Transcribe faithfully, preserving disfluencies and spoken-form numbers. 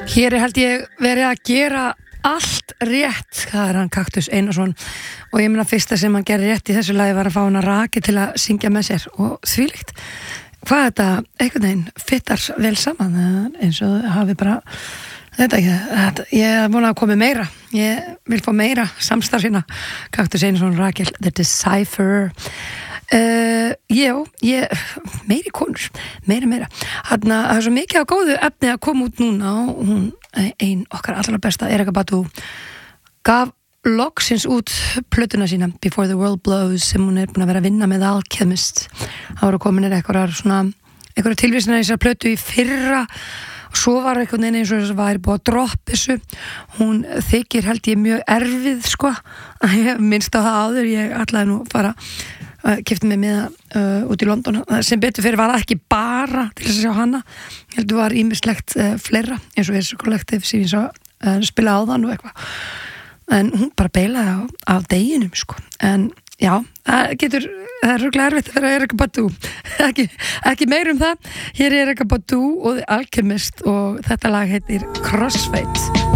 Hér er held ég verið að gera allt rétt, það er hann Kaktus Einarsson og ég meina fyrsta sem hann gerir rétt í þessu lagi var að fá hann að Raki til að syngja með sér og þvílíkt hvað þetta einhvern veginn fittar vel saman eins og hafi bara þetta ekki, þetta, ég er búin að koma meira ég vil fá meira samstarfsina Kaktus Einarsson, Rakel, The Decipher Uh, já, ég, meiri konur, meira, meira. Þarna, það er svo mikið á góðu efni að koma út núna og hún, ein okkar allra besta, Erykah Badu, gaf loksins út plötuna sína, Before the World Blows, sem hún er búin að vera að vinna með Alchemist. Það voru komin einhverjar svona, einhverjar tilvísina í þessar plötu í fyrra og svo var einhvern veginn eins og þess að væri búið að droppa þessu. Hún þykir held ég mjög erfið, sko. Ég minnst á það áður, ég ætlaði nú að fara keypti mig með uh, út í London sem betur fyrir var ekki bara til þess að sjá hana ég heldur var ímislegt uh, fleira eins og þessu kollektiv sem ég svo uh, spila á þann og eitthvað en hún bara beilaði á, á deginum sko. En já, það getur það er rúglega erfitt að vera Erykah Badu ekki, ekki meir um það hér er Erykah Badu og The Alchemist og þetta lag heitir Crossfade